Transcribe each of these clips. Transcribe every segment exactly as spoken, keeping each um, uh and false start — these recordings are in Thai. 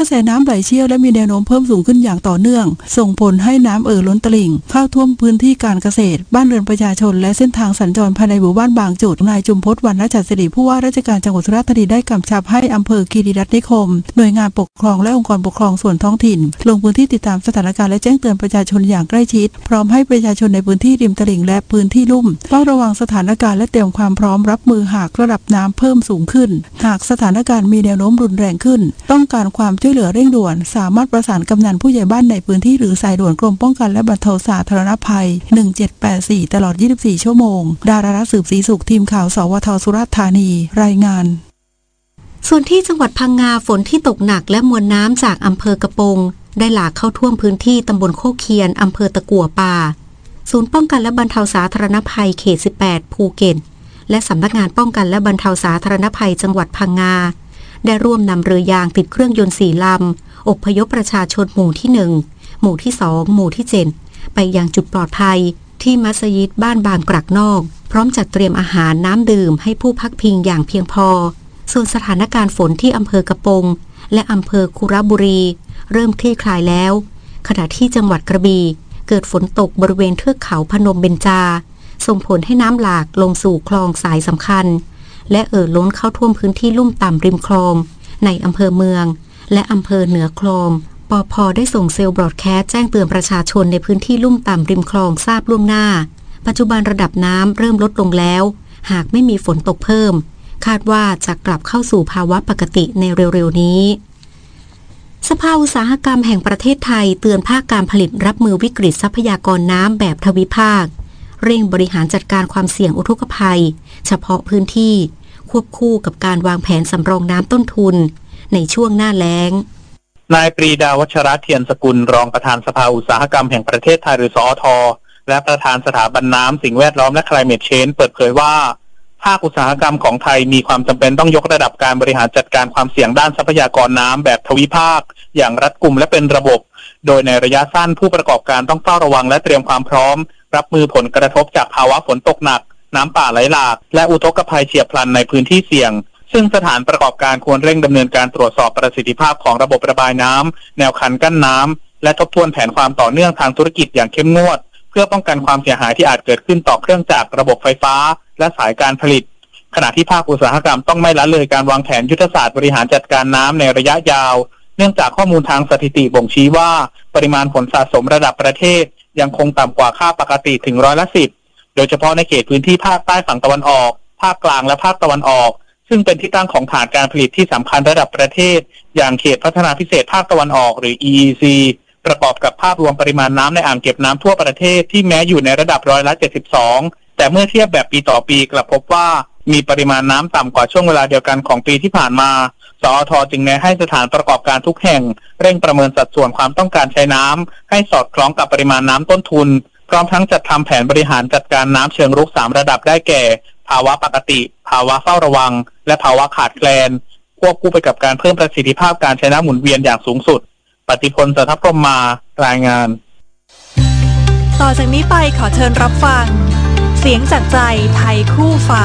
ระแสน้ำไหลเชี่ยวและมีแนวโน้มเพิ่มสูงขึ้นอย่างต่อเนื่องส่งผลให้น้ำเอ่อล้นตลิ่งเข้าท่วมพื้นที่การเกษตรบ้านเรือนประชาชนและเส้นทางสัญจรภายในหมู่บ้านบางจุดนายจุมพจน์วรรณจัดสิริผู้ว่าราชการจังหวัดสุราษฎร์ธานีได้กำชับให้อำเภอคีรีรัตน์นิคมหน่วยงานปกครองและองค์กรปกครองส่วนท้องถิ่นลงพื้นที่ติดตามสถานการณ์และแจ้งเตือนประชาชนอย่างใกล้ชิดพร้อมให้ประชาชนในพื้นที่ริมตลิ่งและพื้นที่ลุ่มเฝ้าระวังสถานการณ์และเตรียมความพร้อมรับมือหากระดับน้ำเพิ่มสูงขึ้นหากสถานการณ์มีแนวโน้มรุนแรงขึ้นต้องการความช่วยเหลือเร่งด่วนสามารถประสานกำนันผู้ใหญ่บ้านในพื้นที่หรือสายด่วนกรมป้องกันและบรรเทาสาธารณภัยหนึ่งเจ็ดแปดสี่ตลอดยี่สิบสี่ชั่วโมงดารารัตน์สืบศรีสุขทีมข่าวสวทสุราษฎร์ธานีรายงานส่วนที่จังหวัดพังงาฝนที่ตกหนักและมวลน้ำจากอำเภอกระโปงได้หลากเข้าท่วมพื้นที่ตำบลโคกเคียนอำเภอตะกั่วป่าศูนย์ป้องกันและบรรเทาสาธารณภัยเขตสิบแปดภูเก็ตและสำนักงานป้องกันและบรรเทาสาธารณภัยจังหวัดพังงาได้ร่วมนำเรือยางติดเครื่องยนต์สี่ลำอพยพประชาชนหมู่ที่หนึ่งหมู่ที่สองหมู่ที่เจ็ดไปยังจุดปลอดภัยที่มัสยิดบ้านบางกรักนอกพร้อมจัดเตรียมอาหารน้ำดื่มให้ผู้พักพิงอย่างเพียงพอส่วนสถานการณ์ฝนที่อำเภอกระโปงและอำเภอคุระบุรีเริ่มคลี่คลายแล้วขณะที่จังหวัดกระบี่เกิดฝนตกบริเวณเทือกเขาพนมเบญจาส่งผลให้น้ำหลากลงสู่คลองสายสำคัญและเอ่อล้นเข้าท่วมพื้นที่ลุ่มต่ำริมคลองในอำเภอเมืองและอำเภอเหนือคลองปภ.ได้ส่งเซลล์บรอดแคสต์แจ้งเตือนประชาชนในพื้นที่ลุ่มต่ำริมคลองทราบล่วงหน้าปัจจุบันระดับน้ำเริ่มลดลงแล้วหากไม่มีฝนตกเพิ่มคาดว่าจะกลับเข้าสู่ภาวะปกติในเร็วๆนี้สภาอุตสาหกรรมแห่งประเทศไทยเตือนภาคการผลิตรับมือวิกฤตทรัพยากรน้ำแบบทวิภาคเร่งบริหารจัดการความเสี่ยงอุทกภัยเฉพาะพื้นที่ควบคู่กับการวางแผนสำรองน้ำต้นทุนในช่วงหน้าแล้งนายปรีดาวัชระเทียนสกุลรองประธานสภาอุตสาหกรรมแห่งประเทศไทยหรือสอท.และประธานสถาบันน้ำสิ่งแวดล้อมและ Climate Change เปิดเผยว่าภาคอุตสาหกรรมของไทยมีความจำเป็นต้องยกระดับการบริหารจัดการความเสี่ยงด้านทรัพยากรน้ำแบบทวิภาคอย่างรัดกุมและเป็นระบบโดยในระยะสั้นผู้ประกอบการต้องเฝ้าระวังและเตรียมความพร้อมรับมือผลกระทบจากภาวะฝนตกหนักน้ำป่าไหลหลากและอุทกภัยเฉียบพลันในพื้นที่เสี่ยงซึ่งสถานประกอบการควรเร่งดำเนินการตรวจสอบประสิทธิภาพของระบบระบายน้ำแนวคันกั้นน้ำและทบทวนแผนความต่อเนื่องทางธุรกิจอย่างเข้มงวดเพื่อป้องกันความเสียหายที่อาจเกิดขึ้นต่อเครื่องจักรระบบไฟฟ้าและสายการผลิตขณะที่ภาคอุตสาหกรรมต้องไม่ละเลยการวางแผนยุทธศาสตร์บริหารจัดการน้ำในระยะยาวเนื่องจากข้อมูลทางสถิติบ่งชี้ว่าปริมาณฝนสะสมระดับประเทศยังคงต่ำกว่าค่าปกติถึงร้อยละสิบโดยเฉพาะในเขตพื้นที่ภาคใต้ฝั่งตะวันออกภาคกลางและภาคตะวันออกซึ่งเป็นที่ตั้งของฐานการผลิตที่สำคัญระดับประเทศอย่างเขตพัฒนาพิเศษภาคตะวันออกหรือ อี อี ซี ประกอบกับภาพรวมปริมาณน้ำในอ่างเก็บน้ำทั่วประเทศที่แม้อยู่ในระดับร้อยละเจ็ดสิบสองแต่เมื่อเทียบแบบปีต่อปีกลับพบว่ามีปริมาณน้ำต่ำกว่าช่วงเวลาเดียวกันของปีที่ผ่านมาสอท.จึงแนะให้สถานประกอบการทุกแห่งเร่งประเมินสัดส่วนความต้องการใช้น้ำให้สอดคล้องกับปริมาณน้ำต้นทุนพร้อมทั้งจัดทำแผนบริหารจัดการน้ำเชิงรุกสามระดับได้แก่ภาวะปกติภาวะเฝ้าระวังและภาวะขาดแคลนควบคู่ไปกับการเพิ่มประสิทธิภาพการใช้น้ำหมุนเวียนอย่างสูงสุดปฏิพล สัทธพรหมารายงานต่อจากนี้ไปขอเชิญรับฟังเสียงจากใจไทยคู่ฟ้า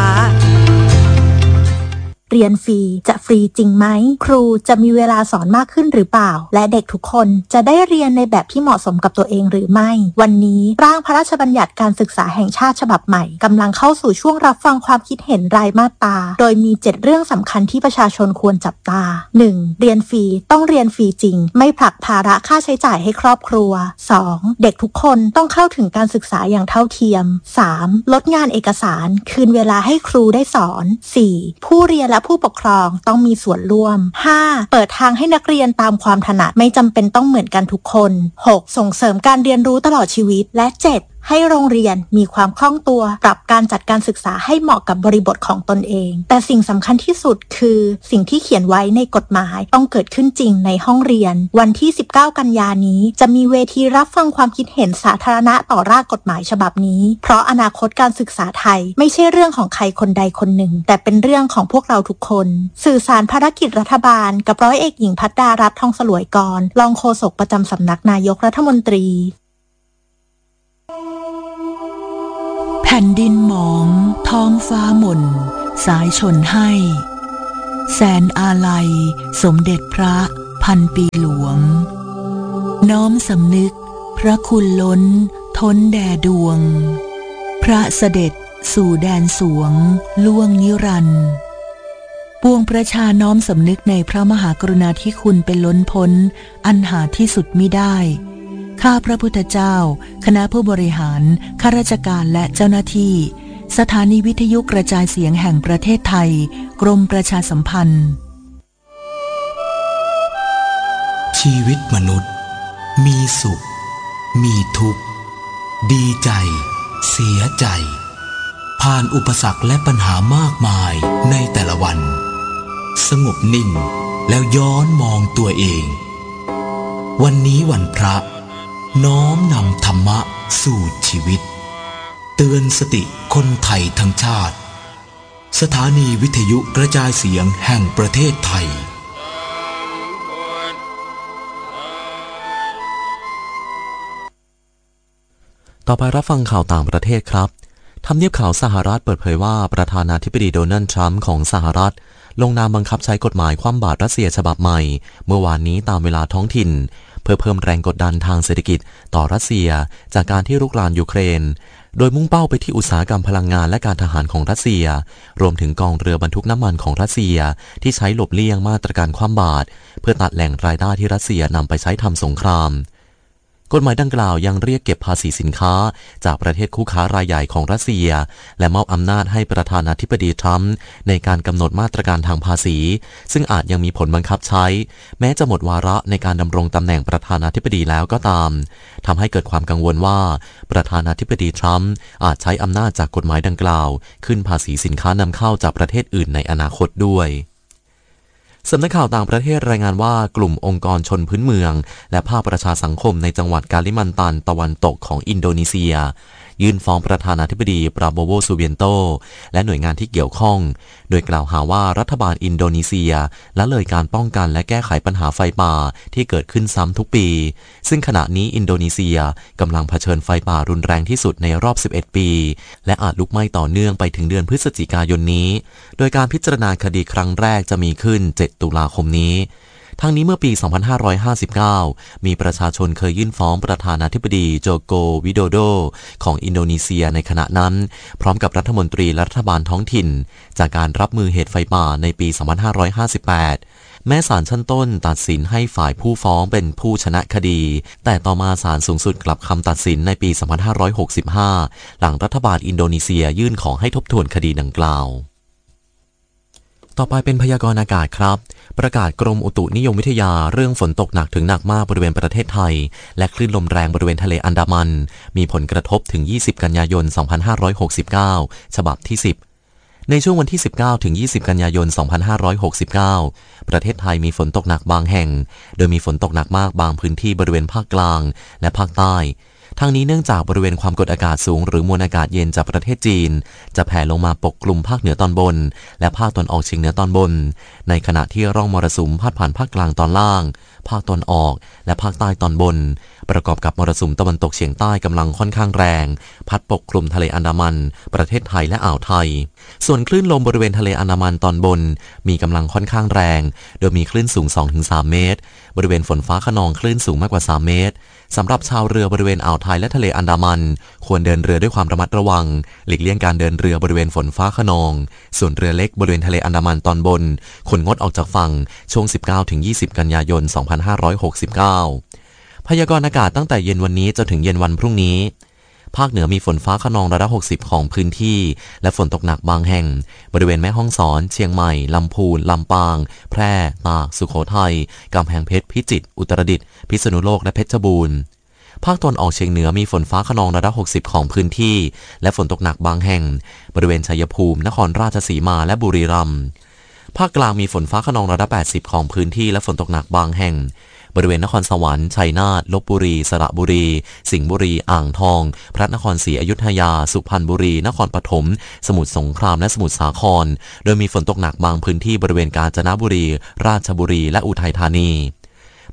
เรียนฟรีจะฟรีจริงไหมครูจะมีเวลาสอนมากขึ้นหรือเปล่าและเด็กทุกคนจะได้เรียนในแบบที่เหมาะสมกับตัวเองหรือไม่วันนี้ร่างพระราชบัญญัติการศึกษาแห่งชาติฉบับใหม่กำลังเข้าสู่ช่วงรับฟังความคิดเห็นรายมาตราโดยมีเจ็ดเรื่องสำคัญที่ประชาชนควรจับตา หนึ่ง เรียนฟรีต้องเรียนฟรีจริงไม่ผลักภาระค่าใช้จ่ายให้ครอบครัว สอง เด็กทุกคนต้องเข้าถึงการศึกษาอย่างเท่าเทียม สาม ลดงานเอกสารคืนเวลาให้ครูได้สอน สี่ ผู้เรียนและผู้ปกครองต้องมีส่วนร่วม ห้า เปิดทางให้นักเรียนตามความถนัดไม่จำเป็นต้องเหมือนกันทุกคน หก ส่งเสริมการเรียนรู้ตลอดชีวิตและ เจ็ด ให้โรงเรียนมีความคล่องตัวปรับการจัดการศึกษาให้เหมาะกับบริบทของตนเองแต่สิ่งสำคัญที่สุดคือสิ่งที่เขียนไว้ในกฎหมายต้องเกิดขึ้นจริงในห้องเรียนวันที่สิบเก้ากันยายนนี้จะมีเวทีรับฟังความคิดเห็นสาธารณะต่อร่างกฎหมายฉบับนี้เพราะอนาคตการศึกษาไทยไม่ใช่เรื่องของใครคนใดคนหนึ่งแต่เป็นเรื่องของพวกเราทุกคนสื่อสารภารกิจรัฐบาลกับร้อยเอกหญิงภัทรดารัตน์ทองสลวยกรรองโฆษกประจำสำนักนายกรัฐมนตรีแผ่นดินหมองท้องฟ้าหม่นสายชนให้แสนอาลัยสมเด็จพระพันปีหลวงน้อมสำนึกพระคุณล้นท้นแด่ดวงพระเสด็จสู่แดนสวงล่วงนิรันดร์ปวงประชาน้อมสำนึกในพระมหากรุณาธิคุณเป็นล้นพ้นอันหาที่สุดมิได้ข้าพระพุทธเจ้าคณะผู้บริหารข้าราชการและเจ้าหน้าที่สถานีวิทยุกระจายเสียงแห่งประเทศไทยกรมประชาสัมพันธ์ชีวิตมนุษย์มีสุขมีทุกข์ดีใจเสียใจผ่านอุปสรรคและปัญหามากมายในแต่ละวันสงบนิ่งแล้วย้อนมองตัวเองวันนี้วันพระน้อมนำธรรมะสู่ชีวิตเตือนสติคนไทยทั้งชาติสถานีวิทยุกระจายเสียงแห่งประเทศไทยต่อไปรับฟังข่าวต่างประเทศครับทำเนียบข่าวสหรัฐเปิดเผยว่าประธานาธิบดีโดนัลด์ทรัมป์ของสหรัฐลงนามบังคับใช้กฎหมายคว่ำบาตรรัสเซียฉบับใหม่เมื่อวานนี้ตามเวลาท้องถิ่นเพื่อเพิ่มแรงกดดันทางเศรษฐกิจต่อรัสเซียจากการที่รุกรานยูเครนโดยมุ่งเป้าไปที่อุตสาหกรรมพลังงานและการทหารของรัสเซียรวมถึงกองเรือบรรทุกน้ำมันของรัสเซียที่ใช้หลบเลี่ยงมาตรการคว่ำบาตรเพื่อตัดแหล่งรายได้ที่รัสเซียนำไปใช้ทำสงครามกฎหมายดังกล่าวยังเรียกเก็บภาษีสินค้าจากประเทศคู่ค้ารายใหญ่ของรัสเซียและมอบอำนาจให้ประธานาธิบดีทรัมป์ในการกำหนดมาตรการทางภาษีซึ่งอาจยังมีผลบังคับใช้แม้จะหมดวาระในการดำรงตำแหน่งประธานาธิบดีแล้วก็ตามทำให้เกิดความกังวลว่าประธานาธิบดีทรัมป์อาจใช้อำนาจจากกฎหมายดังกล่าวขึ้นภาษีสินค้านำเข้าจากประเทศอื่นในอนาคตด้วยสำนักข่าวต่างประเทศรายงานว่ากลุ่มองค์กรชนพื้นเมืองและภาคประชาสังคมในจังหวัดกาลิมันตันตะวันตกของอินโดนีเซียยื่นฟ้องประธานาธิบดีปราโบโว ซูเบียนโตและหน่วยงานที่เกี่ยวข้องโดยกล่าวหาว่ารัฐบาลอินโดนีเซียละเลยการป้องกันและแก้ไขปัญหาไฟป่าที่เกิดขึ้นซ้ำทุกปีซึ่งขณะนี้อินโดนีเซียกำลังเผชิญไฟป่ารุนแรงที่สุดในรอบสิบเอ็ดปีและอาจลุกไหม้ต่อเนื่องไปถึงเดือนพฤศจิกายนนี้โดยการพิจารณาคดีครั้งแรกจะมีขึ้นเจ็ดตุลาคมนี้ทั้งนี้เมื่อปี สองพันห้าร้อยห้าสิบเก้า มีประชาชนเคยยื่นฟ้องประธานาธิบดีโจโกวิโดโดของอินโดนีเซียในขณะนั้นพร้อมกับรัฐมนตรีและรัฐบาลท้องถิ่นจากการรับมือเหตุไฟป่าในปี สองพันห้าร้อยห้าสิบแปด แม้ศาลชั้นต้นตัดสินให้ฝ่ายผู้ฟ้องเป็นผู้ชนะคดีแต่ต่อมาศาลสูงสุดกลับคำตัดสินในปี สองพันห้าร้อยหกสิบห้า หลังรัฐบาลอินโดนีเซียยื่นขอให้ทบทวนคดีดังกล่าวต่อไปเป็นพยากรณ์อากาศครับประกาศกรมอุตุนิยมวิทยาเรื่องฝนตกหนักถึงหนักมากบริเวณประเทศไทยและคลื่นลมแรงบริเวณทะเลอันดามันมีผลกระทบถึงยี่สิบกันยายนสองพันห้าร้อยหกสิบเก้าฉบับที่สิบในช่วงวันที่สิบเก้าถึงยี่สิบกันยายนสองพันห้าร้อยหกสิบเก้าประเทศไทยมีฝนตกหนักบางแห่งโดยมีฝนตกหนักมากบางพื้นที่บริเวณภาคกลางและภาคใต้ทั้งนี้เนื่องจากบริเวณความกดอากาศสูงหรือมวลอากาศเย็นจากประเทศจีนจะแผ่ลงมาปกคลุมภาคเหนือตอนบนและภาคตะวันออกเฉียงเหนือตอนบนในขณะที่ร่องมรสุมพาดผ่านภาคกลางตอนล่างภาคตะวันออกและภาคใต้ตอนบนประกอบกับมรสุมตะวันตกเฉียงใต้กำลังค่อนข้างแรงพัดปกคลุมทะเลอันดามันประเทศไทยและอ่าวไทยส่วนคลื่นลมบริเวณทะเลอันดามันตอนบนมีกำลังค่อนข้างแรงโดยมีคลื่นสูง สองถึงสาม เมตรบริเวณฝนฟ้าคะนองคลื่นสูงมากกว่าสามเมตรสำหรับชาวเรือบริเวณอ่าวไทยและทะเลอันดามันควรเดินเรือด้วยความระมัดระวังหลีกเลี่ยงการเดินเรือบริเวณฝนฟ้าคะนองส่วนเรือเล็กบริเวณทะเลอันดามันตอนบนควรงดออกจากฝั่งช่วง สิบเก้าถึงยี่สิบ กันยายน สองพันห้าร้อยหกสิบเก้า พยากรณ์อากาศตั้งแต่เย็นวันนี้จนถึงเย็นวันพรุ่งนี้ภาคเหนือมีฝนฟ้าคะนองร้อยละหกสิบของพื้นที่และฝนตกหนักบางแห่งบริเวณแม่ฮ่องสอนเชียงใหม่ลำพูนลำปางแพร่ตากสุโขทัยกำแพงเพชรพิจิตรอุตรดิตถ์พิษณุโลกและเพชรบูรณ์ภาคตะวันออกเฉียงเหนือมีฝนฟ้าคะนองร้อยละหกสิบของพื้นที่และฝนตกหนักบางแห่งบริเวณชัยภูมินครราชสีมาและบุรีรัมย์ภาคกลางมีฝนฟ้าคะนองร้อยละแปดสิบของพื้นที่และฝนตกหนักบางแห่งบริเวณนครสวรรค์ชัยนาทลพบุรีสระบุรีสิงห์บุรีอ่างทองพระนครศรีอยุธยาสุพรรณบุรีนครปฐมสมุทรสงครามและสมุทรสาครโดยมีฝนตกหนักบางพื้นที่บริเวณกาญจนบุรีราชบุรีและอุทัยธานีภ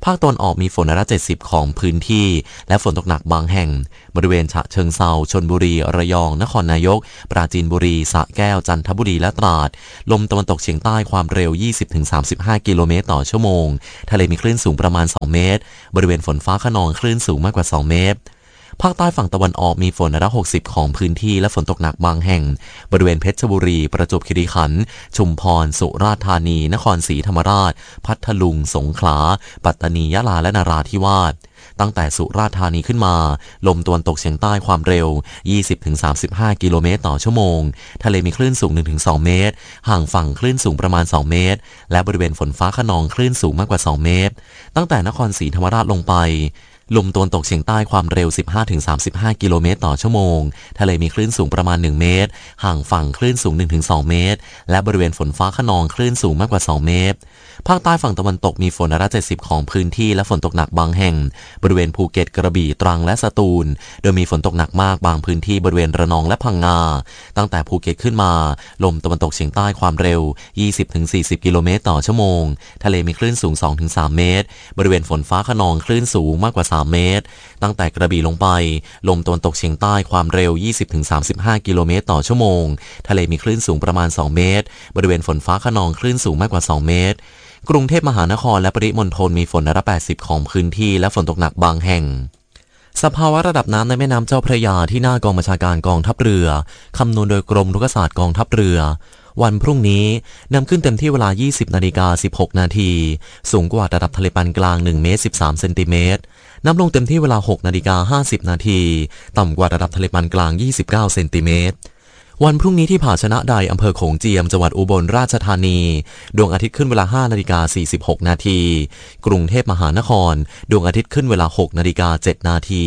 ภาคตะวันออกมีฝนร้อยละเจ็ดสิบของพื้นที่และฝนตกหนักบางแห่งบริเวณฉะเชิงเทราชลบุรีระยองนครนายกปราจีนบุรีสระแก้วจันทบุรีและตราดลมตะวันตกเฉียงใต้ความเร็ว ยี่สิบถึงสามสิบห้า กิโลเมตรต่อชั่วโมงทะเลมีคลื่นสูงประมาณสองเมตรบริเวณฝนฟ้าคะนองคลื่นสูงมากกว่าสองเมตรภาคใต้ฝั่งตะวันออกมีฝนร้อยละหกสิบของพื้นที่และฝนตกหนักบางแห่งบริเวณเพชรบุรีประจวบคีรีขันธ์ชุมพรสุราษฎร์ธานีนครศรีธรรมราชพัทลุงสงขลาปัตตานียะลาและนราธิวาสตั้งแต่สุราษฎร์ธานีขึ้นมาลมตะวันตกเฉียงใต้ความเร็ว ยี่สิบถึงสามสิบห้า กิโลเมตรต่อชั่วโมงทะเลมีคลื่นสูง หนึ่งถึงสอง เมตรห่างฝั่งคลื่นสูงประมาณสองเมตรและบริเวณฝนฟ้าคะนองคลื่นสูงมากกว่าสองเมตรตั้งแต่นครศรีธรรมราชลงไปลมตะวันตกเฉียงใต้ความเร็ว สิบห้าถึงสามสิบห้า กิโลเมตรต่อชั่วโมงทะเลมีคลื่นสูงประมาณหนึ่งเมตรห่างฝั่งคลื่นสูง หนึ่งถึงสอง เมตรและบริเวณฝนฟ้าคะนองคลื่นสูงมากกว่าสองเมตรภาคใต้ฝั่งตะวันตกมีฝนร้อยละเจ็ดสิบของพื้นที่และฝนตกหนักบางแห่งบริเวณภูเก็ตกระบี่ตรังและสตูลโดยมีฝนตกหนักมากบางพื้นที่บริเวณระนองและพังงาตั้งแต่ภูเก็ตขึ้นมาลมตะวันตกเฉียงใต้ความเร็ว ยี่สิบถึงสี่สิบ กิโลเมตรต่อชั่วโมงทะเลมีคลื่นสูง สองถึงสาม เมตรบริเวณฝนฟ้าคะนองคลื่นสูงมากกว่าสามเมตรตั้งแต่กระบี่ลงไปลมตะวันตกเฉียงใต้ความเร็ว ยี่สิบถึงสามสิบห้า กิโลเมตรต่อชั่วโมงทะเลมีคลื่นสูงประมาณสองเมตรบริเวณฝนฟ้าคะนองคลื่นสูงมากกว่าสองเมตรกรุงเทพมหานครและปริมณฑลมีฝนร้อยละแปดสิบของพื้นที่และฝนตกหนักบางแห่งสภาวะระดับน้ำในแม่น้ำเจ้าพระยาที่หน้ากองบัญชาการกองทัพเรือคำนวณโดยกรมรุกศาสตร์กองทัพเรือวันพรุ่งนี้นำขึ้นเต็มที่เวลา ยี่สิบนาฬิกาสิบหกนาทีสูงกว่าระดับทะเลปานกลางหนึ่งเมตรสิบสามเซนติเมตรน้ำลงเต็มที่เวลา หกนาฬิกาห้าสิบนาทีต่ำกว่าระดับทะเลปานกลางยี่สิบเก้าเซนติเมตรวันพรุ่งนี้ที่ผาชนะใดอำเภอโขงเจียมจังหวัดอุบลราชธานีดวงอาทิตย์ขึ้นเวลา ห้านาฬิกาสี่สิบหกนาทีกรุงเทพมหานครดวงอาทิตย์ขึ้นเวลา หกนาฬิกาเจ็ดนาที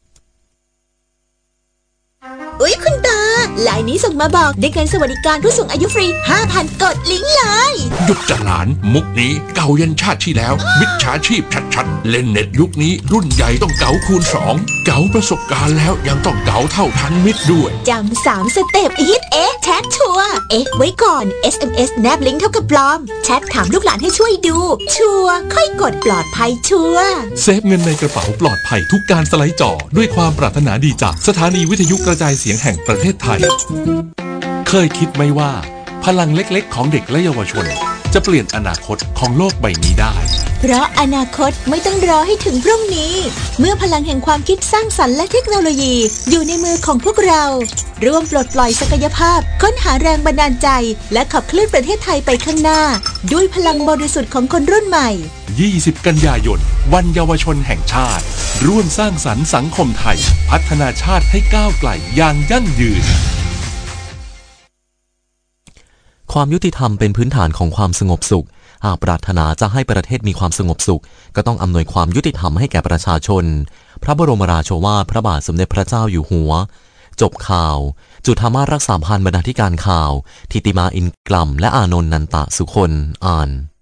อุ๊ยคุณตาไลน์นี้ส่งมาบอกได้เงินสวัสดิการผู้สูงอายุฟรี ห้าพัน กดลิงก์เลยหยุดจัดหลานมุกนี้เก่ายันชาติที่แล้วมิจฉาชีพชัดๆเล่นเน็ตยุคนี้รุ่นใหญ่ต้องเก๋าคูณสองเก๋าประสบการณ์แล้วยังต้องเก๋าเท่าทันมิตรด้วยจำสามสเต็ปฮิตเอ๊ะแชทชัวร์เอ๊ะไว้ก่อน เอส เอ็ม เอส แนบลิงก์เท่ากับปลอมแชทถามลูกหลานให้ช่วยดูชัวร์ค่อยกดปลอดภัยชัวร์เซฟเงินในกระเป๋าปลอดภัยทุกการสไลด์จอด้วยความปรารถนาดีจากสถานีวิทยุกระจายเสียงแห่งประเทศไทยเคยคิดไหมว่าพลังเล็กๆของเด็กและเยาวชนจะเปลี่ยนอนาคตของโลกใบนี้ได้เพราะอนาคตไม่ต้องรอให้ถึงพรุ่งนี้เมื่อพลังแห่งความคิดสร้างสรรค์และเทคโนโลยีอยู่ในมือของพวกเราร่วมปลดปล่อยศักยภาพค้นหาแรงบันดาลใจและขับเคลื่อนประเทศไทยไปข้างหน้าด้วยพลังบริสุทธิ์ของคนรุ่นใหม่ยี่สิบกันยายนวันเยาวชนแห่งชาติร่วมสร้างสรรค์สังคมไทยพัฒนาชาติให้ก้าวไกลอย่างยั่งยืนความยุติธรรมเป็นพื้นฐานของความสงบสุขหากปรารถนาจะให้ประเทศมีความสงบสุขก็ต้องอำนวยความยุติธรรมให้แก่ประชาชนพระบรมราโชวาทพระบาทสมเด็จพระเจ้าอยู่หัวจบข่าวจุฑามาสรักษาพันธ์บรรณาธิการข่าวทิติมาอินกลัมและอานนท์นันตะสุคนอ่าน